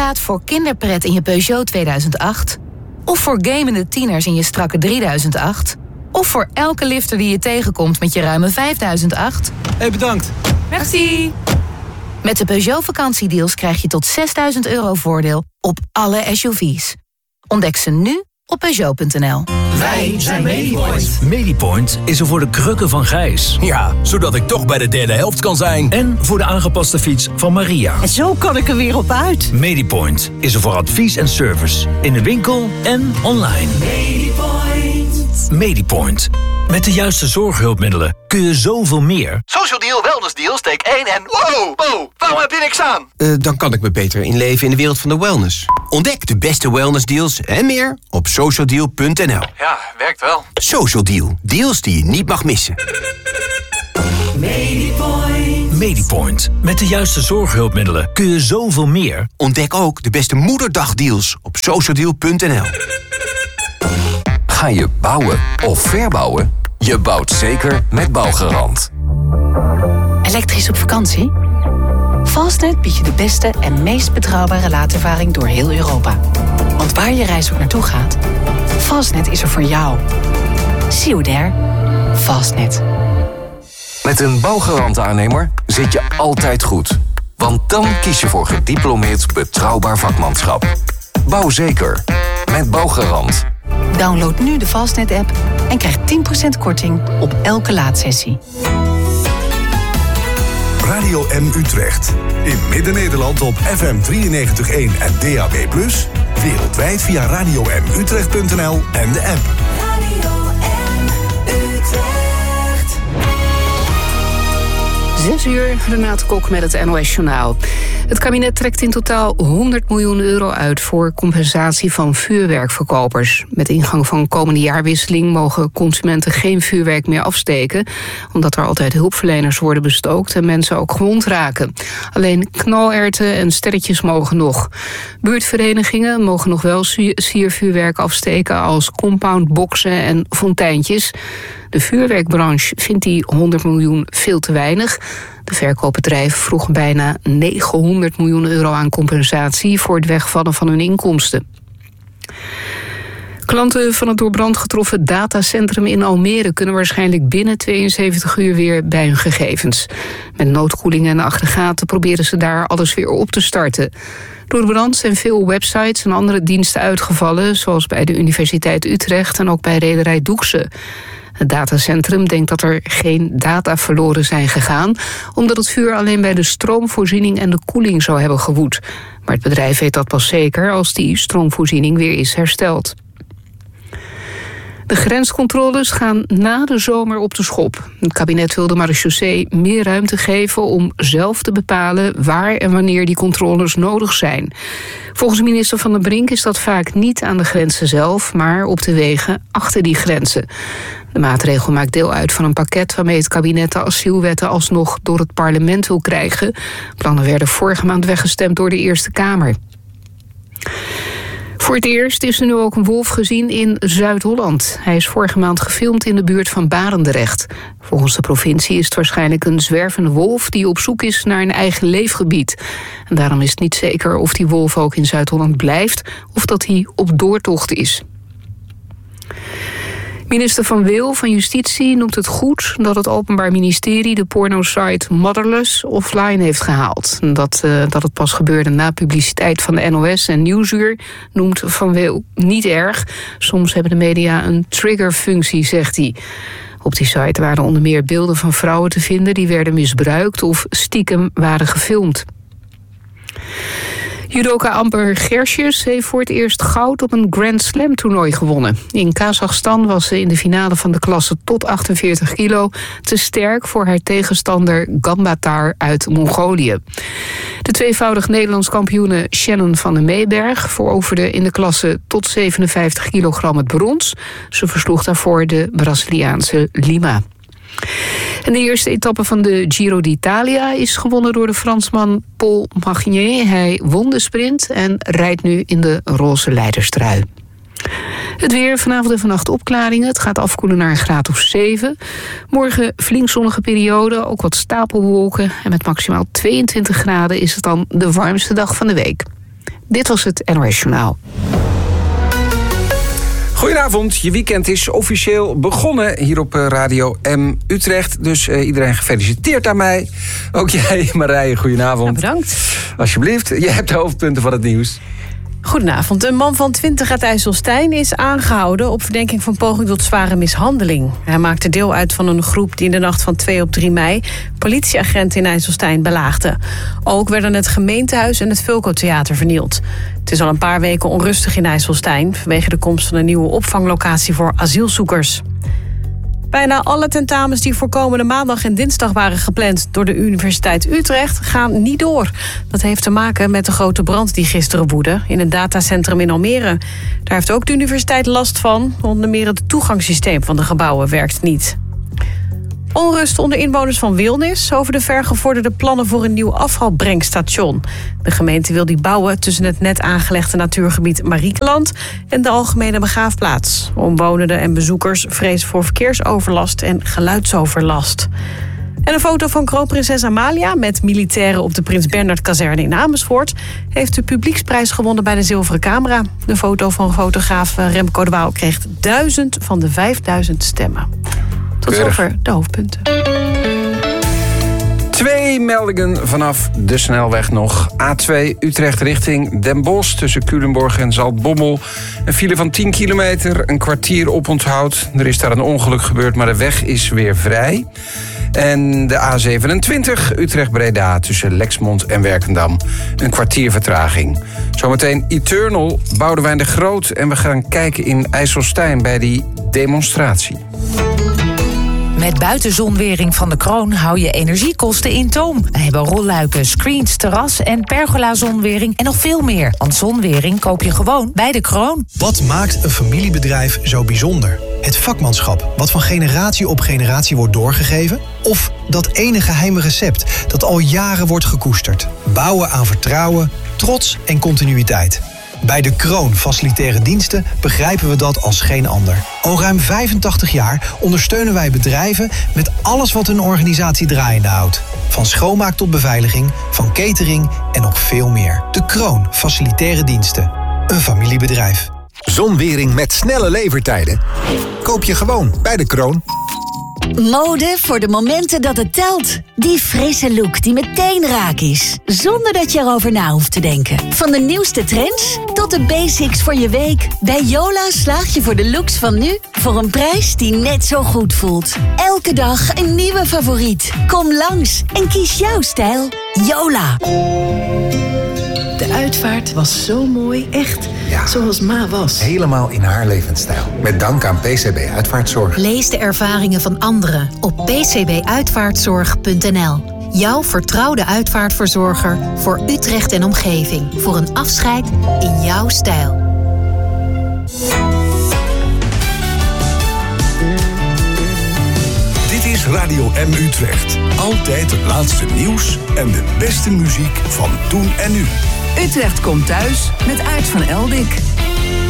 gaat voor kinderpret in je Peugeot 2008... of voor gamende tieners in je strakke 3008... of voor elke lifter die je tegenkomt met je ruime 5008... Hey, bedankt. Merci. Met de Peugeot vakantiedeals krijg je tot €6.000 voordeel op alle SUV's. Ontdek ze nu op Peugeot.nl. Wij zijn Medipoint. Medipoint is er voor de krukken van Gijs. Ja, zodat ik toch bij de derde helft kan zijn. En voor de aangepaste fiets van Maria. En zo kan ik er weer op uit. Medipoint is er voor advies en service. In de winkel en online. Medipoint. Medipoint. Met de juiste zorghulpmiddelen kun je zoveel meer. Social Deal, Wellness Deal, steek 1 en... Wow, waarom heb je niks aan? Dan kan ik me beter inleven in de wereld van de wellness. Ontdek de beste wellness deals en meer op socialdeal.nl. Ja, werkt wel. Social Deal. Deals die je niet mag missen. Medipoint. Medipoint. Met de juiste zorghulpmiddelen kun je zoveel meer. Ontdek ook de beste moederdagdeals op socialdeal.nl. Ga je bouwen of verbouwen? Je bouwt zeker met Bouwgarant. Elektrisch op vakantie? Fastnet biedt je de beste en meest betrouwbare laadervaring door heel Europa. Want waar je reis ook naartoe gaat, Fastnet is er voor jou. See you there. Fastnet. Met een Bouwgarant-aannemer zit je altijd goed. Want dan kies je voor gediplomeerd betrouwbaar vakmanschap. Bouw zeker. Met Bouwgarant. Download nu de Fastnet-app en krijg 10% korting op elke laadsessie. Radio M Utrecht. In Midden-Nederland op FM 93.1 en DAB+. Wereldwijd via radiomutrecht.nl en de app. Radio M Utrecht. 6 uur, Renate Kok met het NOS Journaal. Het kabinet trekt in totaal €100 miljoen uit voor compensatie van vuurwerkverkopers. Met ingang van komende jaarwisseling mogen consumenten geen vuurwerk meer afsteken, omdat er altijd hulpverleners worden bestookt en mensen ook gewond raken. Alleen knalerten en sterretjes mogen nog. Buurtverenigingen mogen nog wel siervuurwerk afsteken als compoundboxen en fonteintjes. De vuurwerkbranche vindt die 100 miljoen veel te weinig. De verkoopbedrijven vroegen bijna €900 miljoen aan compensatie voor het wegvallen van hun inkomsten. Klanten van het door brand getroffen datacentrum in Almere kunnen waarschijnlijk binnen 72 uur weer bij hun gegevens. Met noodkoeling en aggregaten proberen ze daar alles weer op te starten. Door de brand zijn veel websites en andere diensten uitgevallen, zoals bij de Universiteit Utrecht en ook bij rederij Doekse. Het datacentrum denkt dat er geen data verloren zijn gegaan, omdat het vuur alleen bij de stroomvoorziening en de koeling zou hebben gewoed. Maar het bedrijf weet dat pas zeker als die stroomvoorziening weer is hersteld. De grenscontroles gaan na de zomer op de schop. Het kabinet wil de marechaussee meer ruimte geven om zelf te bepalen waar en wanneer die controles nodig zijn. Volgens minister Van den Brink is dat vaak niet aan de grenzen zelf, maar op de wegen achter die grenzen. De maatregel maakt deel uit van een pakket waarmee het kabinet de asielwetten alsnog door het parlement wil krijgen. Plannen werden vorige maand weggestemd door de Eerste Kamer. Voor het eerst is er nu ook een wolf gezien in Zuid-Holland. Hij is vorige maand gefilmd in de buurt van Barendrecht. Volgens de provincie is het waarschijnlijk een zwervende wolf die op zoek is naar een eigen leefgebied. En daarom is het niet zeker of die wolf ook in Zuid-Holland blijft of dat hij op doortocht is. Minister Van Wil van Justitie noemt het goed dat het Openbaar Ministerie de pornosite Motherless offline heeft gehaald. Dat het pas gebeurde na publiciteit van de NOS en Nieuwsuur noemt Van Wil niet erg. Soms hebben de media een triggerfunctie, zegt hij. Op die site waren onder meer beelden van vrouwen te vinden die werden misbruikt of stiekem waren gefilmd. Judoka Amber Gersjes heeft voor het eerst goud op een Grand Slam toernooi gewonnen. In Kazachstan was ze in de finale van de klasse tot 48 kilo te sterk voor haar tegenstander Gambatar uit Mongolië. De tweevoudig Nederlands kampioene Shannon van der Meeberg veroverde in de klasse tot 57 kilogram het brons. Ze versloeg daarvoor de Braziliaanse Lima. En de eerste etappe van de Giro d'Italia is gewonnen door de Fransman Paul Magnier. Hij won de sprint en rijdt nu in de roze leiderstrui. Het weer, vanavond en vannacht opklaringen. Het gaat afkoelen naar een graad of 7. Morgen flink zonnige periode, ook wat stapelwolken. En met maximaal 22 graden is het dan de warmste dag van de week. Dit was het NOS Journaal. Goedenavond, je weekend is officieel begonnen hier op Radio M Utrecht. Dus iedereen gefeliciteerd aan mij. Ook jij, Marije, goedenavond. Ja, bedankt. Alsjeblieft, je hebt de hoofdpunten van het nieuws. Goedenavond. Een man van 20 uit IJsselstein is aangehouden op verdenking van poging tot zware mishandeling. Hij maakte deel uit van een groep die in de nacht van 2 op 3 mei politieagenten in IJsselstein belaagden. Ook werden het gemeentehuis en het Vulco-theater vernield. Het is al een paar weken onrustig in IJsselstein vanwege de komst van een nieuwe opvanglocatie voor asielzoekers. Bijna alle tentamens die voor komende maandag en dinsdag waren gepland door de Universiteit Utrecht gaan niet door. Dat heeft te maken met de grote brand die gisteren woedde in een datacentrum in Almere. Daar heeft ook de universiteit last van. Onder meer het toegangssysteem van de gebouwen werkt niet. Onrust onder inwoners van Wilnis over de vergevorderde plannen voor een nieuw afvalbrengstation. De gemeente wil die bouwen tussen het net aangelegde natuurgebied Mariekeland en de algemene begraafplaats. Omwonenden en bezoekers vrezen voor verkeersoverlast en geluidsoverlast. En een foto van kroonprinses Amalia met militairen op de Prins Bernhard-kazerne in Amersfoort heeft de publieksprijs gewonnen bij de Zilveren Camera. De foto van fotograaf Remco de Waal kreeg 1000 van de 5000 stemmen. Tot zover de hoofdpunten. 2 meldingen vanaf de snelweg nog. A2 Utrecht richting Den Bosch tussen Culemborg en Zaltbommel. Een file van 10 kilometer, een kwartier oponthoud. Er is daar een ongeluk gebeurd, maar de weg is weer vrij. En de A27 Utrecht-Breda tussen Lexmond en Werkendam. Een kwartier vertraging. Zometeen Eternal, Boudewijn de Groot. En we gaan kijken in IJsselstein bij die demonstratie. Met buitenzonwering van de Kroon hou je energiekosten in toom. We hebben rolluiken, screens, terras en pergola-zonwering en nog veel meer. Want zonwering koop je gewoon bij de Kroon. Wat maakt een familiebedrijf zo bijzonder? Het vakmanschap, wat van generatie op generatie wordt doorgegeven? Of dat ene geheime recept dat al jaren wordt gekoesterd? Bouwen aan vertrouwen, trots en continuïteit. Bij de Kroon Facilitaire Diensten begrijpen we dat als geen ander. Al ruim 85 jaar ondersteunen wij bedrijven met alles wat hun organisatie draaiende houdt. Van schoonmaak tot beveiliging, van catering en nog veel meer. De Kroon Facilitaire Diensten. Een familiebedrijf. Zonwering met snelle levertijden? Koop je gewoon bij de Kroon. Mode voor de momenten dat het telt. Die frisse look die meteen raak is. Zonder dat je erover na hoeft te denken. Van de nieuwste trends tot de basics voor je week. Bij Yola slaag je voor de looks van nu voor een prijs die net zo goed voelt. Elke dag een nieuwe favoriet. Kom langs en kies jouw stijl. Yola. De uitvaart was zo mooi, echt zoals Ma was. Helemaal in haar levensstijl. Met dank aan PCB Uitvaartzorg. Lees de ervaringen van anderen op pcbuitvaartzorg.nl. Jouw vertrouwde uitvaartverzorger voor Utrecht en omgeving. Voor een afscheid in jouw stijl. Dit is Radio M Utrecht. Altijd het laatste nieuws en de beste muziek van toen en nu. Utrecht komt thuis met Aart van Eldik.